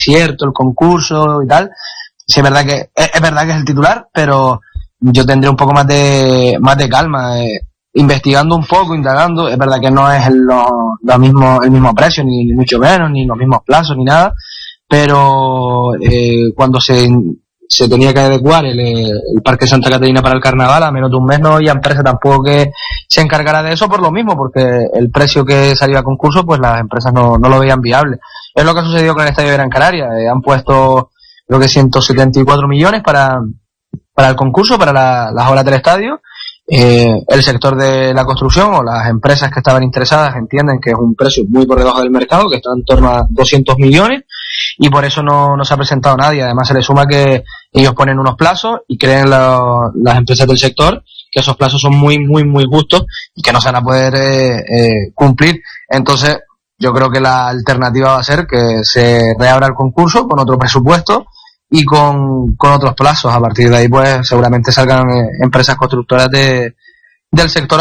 cierto, el concurso y tal. Sí, es verdad que es el titular, pero yo tendré un poco más de calma, investigando un poco, indagando. Es verdad que no es el mismo precio, ni mucho menos, ni los mismos plazos, ni nada, pero cuando se tenía que adecuar el Parque Santa Caterina para el carnaval, a menos de un mes no había empresa tampoco que se encargara de eso por lo mismo, porque el precio que salía a concurso, pues las empresas no lo veían viable. Es lo que ha sucedido con el Estadio de Gran Canaria. Han puesto, creo que 174 millones para el concurso, para las obras del estadio. El sector de la construcción o las empresas que estaban interesadas entienden que es un precio muy por debajo del mercado, que está en torno a 200 millones, y por eso no se ha presentado nadie. Además se le suma que ellos ponen unos plazos y creen las empresas del sector que esos plazos son muy, muy, muy justos y que no se van a poder cumplir. Entonces yo creo que la alternativa va a ser que se reabra el concurso con otro presupuesto y con otros plazos. A partir de ahí pues seguramente salgan empresas constructoras del sector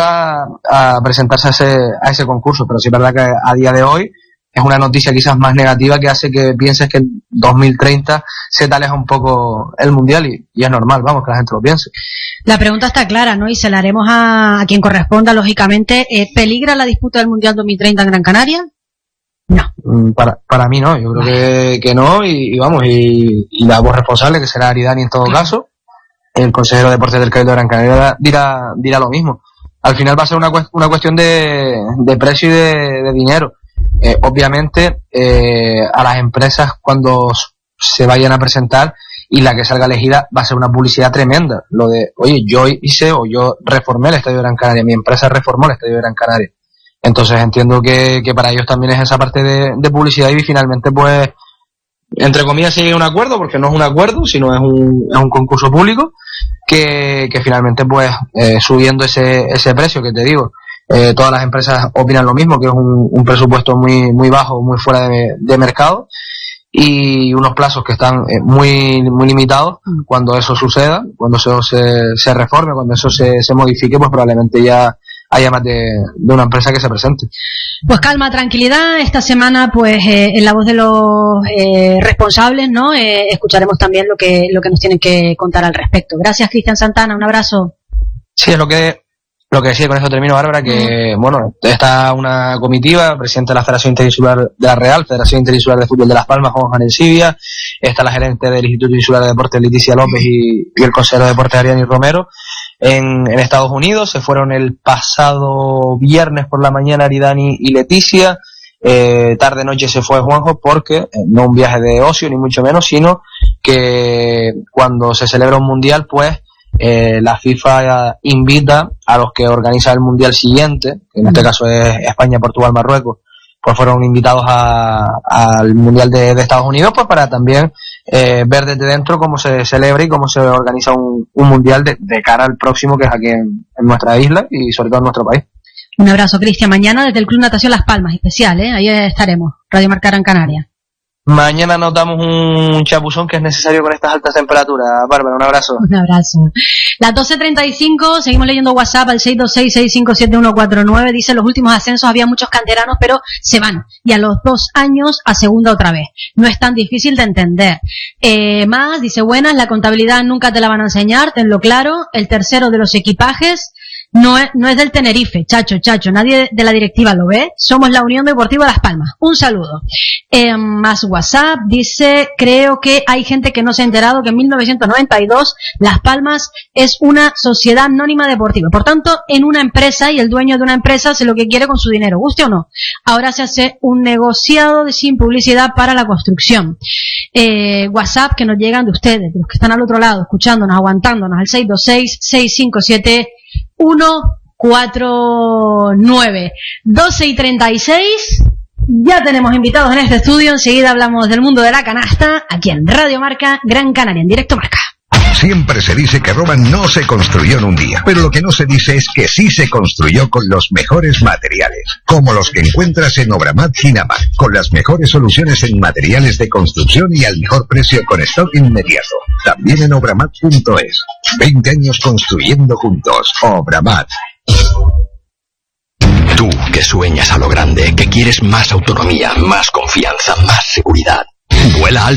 a presentarse a ese concurso. Pero sí es verdad que a día de hoy es una noticia quizás más negativa, que hace que pienses que en 2030 se te aleja un poco el Mundial, y es normal, vamos, que la gente lo piense. La pregunta está clara, ¿no? Y se la haremos a quien corresponda, lógicamente. ¿Peligra la disputa del Mundial 2030 en Gran Canaria? No. Para mí no, yo creo que no, y vamos, y la voz responsable, que será Aridani en todo caso, el consejero de deportes del Cabildo de Gran Canaria, dirá lo mismo. Al final va a ser una cuestión de precio y de dinero. Obviamente a las empresas, cuando se vayan a presentar y la que salga elegida, va a ser una publicidad tremenda. Lo de, oye, yo reformé el Estadio de Gran Canaria, mi empresa reformó el Estadio de Gran Canaria. Entonces entiendo que para ellos también es esa parte de publicidad, y finalmente pues entre comillas se llega a un acuerdo, porque no es un acuerdo, sino es un concurso público que finalmente pues subiendo ese precio que te digo, todas las empresas opinan lo mismo, que es un presupuesto muy, muy bajo, muy fuera de mercado, y unos plazos que están muy, muy limitados. Cuando eso suceda, cuando eso se reforme, cuando eso se modifique, pues probablemente ya haya más de una empresa que se presente. Pues calma, tranquilidad. Esta semana, pues en la voz de los responsables, ¿no? Escucharemos también lo que nos tienen que contar al respecto. Gracias, Cristian Santana, un abrazo. Sí, es lo que decía, con eso termino, Bárbara, que bueno, está una comitiva, presidente de la Federación Interinsular de la Real, Federación Interinsular de Fútbol de Las Palmas, Juan Arencibia, está la gerente del Instituto Insular de Deportes, Leticia López, y el consejero de Deportes, Ariani Romero, en Estados Unidos. Se fueron el pasado viernes por la mañana Aridani y Leticia, tarde noche se fue Juanjo, porque no un viaje de ocio ni mucho menos, sino que cuando se celebra un mundial, pues la FIFA invita a los que organizan el mundial siguiente, que en este caso es España, Portugal, Marruecos, pues fueron invitados al mundial de Estados Unidos, pues para también ver desde dentro cómo se celebra y cómo se organiza un mundial de cara al próximo, que es aquí en nuestra isla y sobre todo en nuestro país. Un abrazo, Cristian. Mañana desde el Club Natación Las Palmas, especial, ahí estaremos, Radio Marca Gran Canaria. Mañana nos damos un chapuzón que es necesario con estas altas temperaturas. Bárbara, un abrazo. Un abrazo. Las 12:35, seguimos leyendo WhatsApp al 626-657-149. Dice, los últimos ascensos había muchos canteranos, pero se van. Y a los 2 años a segunda otra vez. No es tan difícil de entender. Más, dice, buenas, la contabilidad nunca te la van a enseñar, tenlo claro. El tercero de los equipajes no es del Tenerife, chacho, nadie de la directiva lo ve. Somos la Unión Deportiva Las Palmas. Un saludo. Más WhatsApp, dice, creo que hay gente que no se ha enterado que en 1992 Las Palmas es una sociedad anónima deportiva. Por tanto, en una empresa, y el dueño de una empresa hace lo que quiere con su dinero, guste o no. Ahora se hace un negociado sin publicidad para la construcción. WhatsApp que nos llegan de ustedes, de los que están al otro lado, escuchándonos, aguantándonos, al 626-657-149. 12:36. Ya tenemos invitados en este estudio. Enseguida hablamos del mundo de la canasta, aquí en Radio Marca Gran Canaria, en Directo Marca. Siempre se dice que Roma no se construyó en un día, pero lo que no se dice es que sí se construyó con los mejores materiales, como los que encuentras en Obramat Ginamar, con las mejores soluciones en materiales de construcción y al mejor precio con stock inmediato. También en obramat.es. 20 años construyendo juntos. Obramat. Tú, que sueñas a lo grande, que quieres más autonomía, más confianza, más seguridad. Vuela alto